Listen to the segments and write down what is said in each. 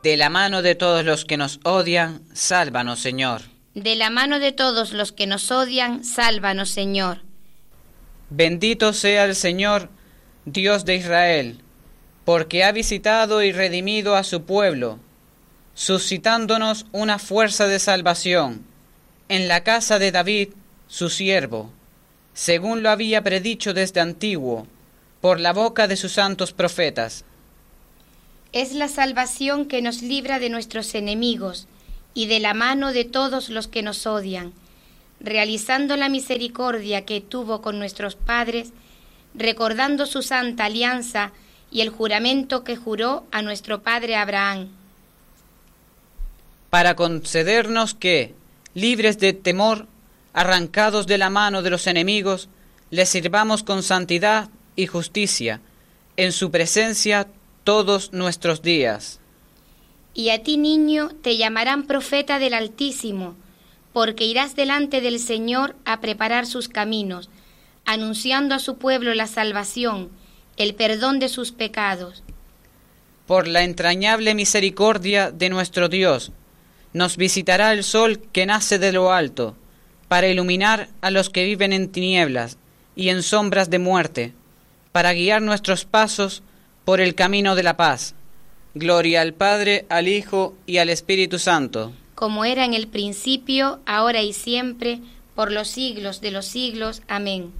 De la mano de todos los que nos odian, sálvanos, Señor. De la mano de todos los que nos odian, sálvanos, Señor. Bendito sea el Señor, Dios de Israel, porque ha visitado y redimido a su pueblo, suscitándonos una fuerza de salvación en la casa de David, su siervo, según lo había predicho desde antiguo, por la boca de sus santos profetas. Es la salvación que nos libra de nuestros enemigos y de la mano de todos los que nos odian, realizando la misericordia que tuvo con nuestros padres, recordando su santa alianza y el juramento que juró a nuestro padre Abraham. Para concedernos que, libres de temor, arrancados de la mano de los enemigos, les sirvamos con santidad y justicia, en su presencia todos nuestros días. Y a ti, niño, te llamarán profeta del Altísimo, porque irás delante del Señor a preparar sus caminos, anunciando a su pueblo la salvación, el perdón de sus pecados. Por la entrañable misericordia de nuestro Dios, nos visitará el sol que nace de lo alto, para iluminar a los que viven en tinieblas y en sombras de muerte, para guiar nuestros pasos por el camino de la paz. Gloria al Padre, al Hijo y al Espíritu Santo. Como era en el principio, ahora y siempre, por los siglos de los siglos. Amén.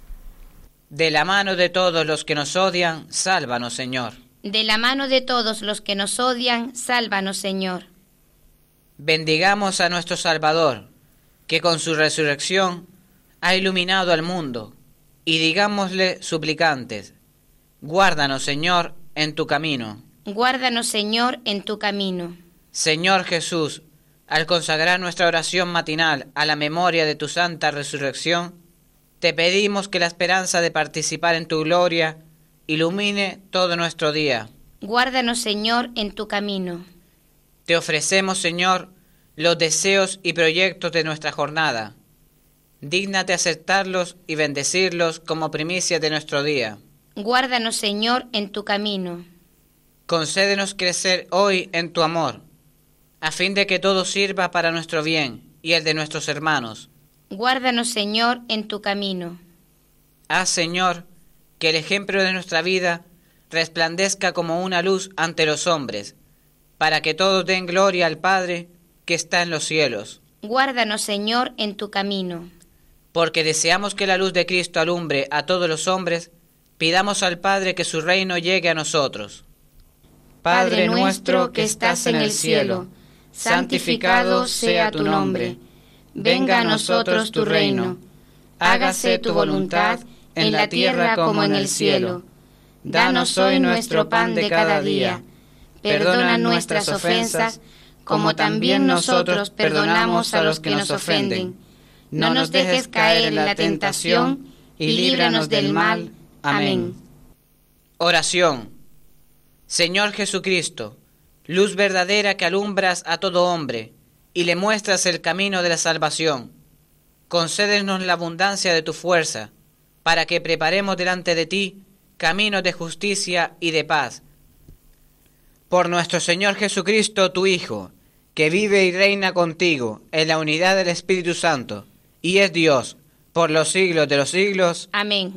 De la mano de todos los que nos odian, sálvanos, Señor. De la mano de todos los que nos odian, sálvanos, Señor. Bendigamos a nuestro Salvador, que con su resurrección ha iluminado al mundo, y digámosle suplicantes: guárdanos, Señor, en tu camino. Guárdanos, Señor, en tu camino. Señor Jesús, al consagrar nuestra oración matinal a la memoria de tu santa resurrección, te pedimos que la esperanza de participar en tu gloria ilumine todo nuestro día. Guárdanos, Señor, en tu camino. Te ofrecemos, Señor, los deseos y proyectos de nuestra jornada. Dígnate aceptarlos y bendecirlos como primicia de nuestro día. Guárdanos, Señor, en tu camino. Concédenos crecer hoy en tu amor, a fin de que todo sirva para nuestro bien y el de nuestros hermanos. Guárdanos, Señor, en tu camino. Haz, Señor, que el ejemplo de nuestra vida resplandezca como una luz ante los hombres, para que todos den gloria al Padre que está en los cielos. Guárdanos, Señor, en tu camino. Porque deseamos que la luz de Cristo alumbre a todos los hombres, pidamos al Padre que su reino llegue a nosotros. Padre nuestro que estás en el cielo, santificado sea tu nombre. Venga a nosotros tu reino. Hágase tu voluntad en la tierra como en el cielo. Danos hoy nuestro pan de cada día. Perdona nuestras ofensas, como también nosotros perdonamos a los que nos ofenden. No nos dejes caer en la tentación y líbranos del mal. Amén. Oración. Señor Jesucristo, luz verdadera que alumbras a todo hombre y le muestras el camino de la salvación, concédenos la abundancia de tu fuerza, para que preparemos delante de ti caminos de justicia y de paz. Por nuestro Señor Jesucristo, tu Hijo, que vive y reina contigo en la unidad del Espíritu Santo, y es Dios, por los siglos de los siglos. Amén.